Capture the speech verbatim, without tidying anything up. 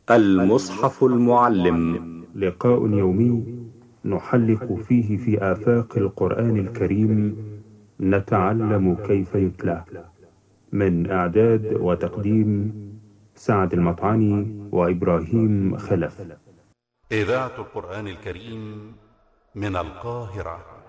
المصحف المعلم، لقاء يومي نحلق فيه في آفاق القرآن الكريم، نتعلم كيف يتلى. من إعداد وتقديم سعد المطعني وإبراهيم خلف. إذاعة القرآن الكريم من القاهرة.